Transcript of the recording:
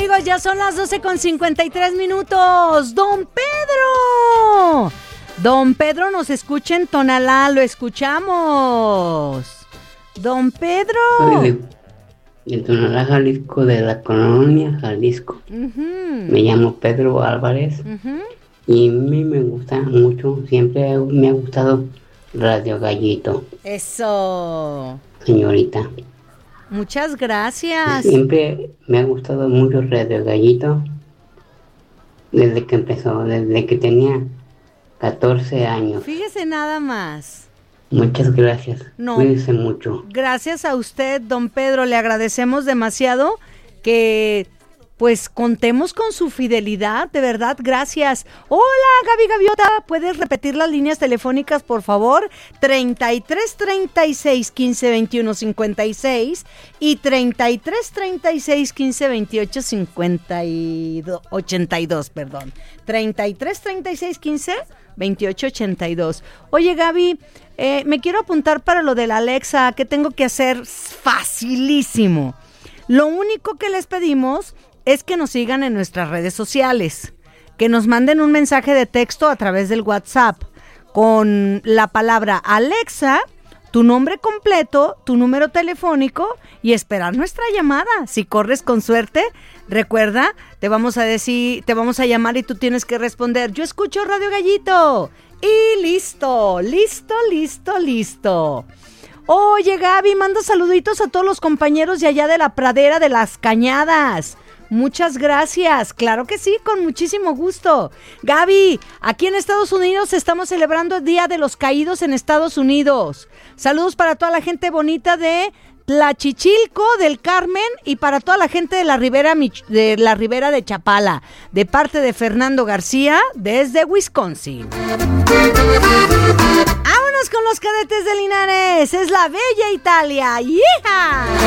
amigos, ya son las 12:53. ¡Don Pedro! Don Pedro nos escucha en Tonalá, lo escuchamos. Don Pedro. Soy de Tonalá, Jalisco, de la colonia Jalisco. Me llamo Pedro Álvarez. Y a mí me gusta mucho, siempre me ha gustado Radio Gallito. Eso. Señorita. Muchas gracias. Siempre me ha gustado mucho Radio Gallito. Desde que empezó, desde que tenía 14 años. Fíjese nada más. Muchas gracias. No. Cuídese mucho. Gracias a usted, don Pedro. Le agradecemos demasiado que pues contemos con su fidelidad, de verdad, gracias. Hola, Gaby Gaviota, ¿puedes repetir las líneas telefónicas, por favor? 33 36 15 21 56 y 33 36 15 28 82, perdón. 33 36 15 28 82. Oye, Gaby, me quiero apuntar para lo de la Alexa. ¿Qué tengo que hacer? Facilísimo. Lo único que les pedimos es que nos sigan en nuestras redes sociales, que nos manden un mensaje de texto a través del WhatsApp con la palabra Alexa, tu nombre completo, tu número telefónico y esperar nuestra llamada. Si corres con suerte, recuerda, te vamos a llamar y tú tienes que responder, yo escucho Radio Gallito. Y listo. Oye, Gaby, manda saluditos a todos los compañeros de allá de la pradera de Las Cañadas. Muchas gracias, claro que sí, con muchísimo gusto. Gaby, aquí en Estados Unidos estamos celebrando el Día de los Caídos en Estados Unidos. Saludos para toda la gente bonita de Tlachichilco, del Carmen, y para toda la gente de la Ribera de Chapala, de parte de Fernando García, desde Wisconsin. Vámonos con los Cadetes de Linares, es la bella Italia. ¡Yeeha!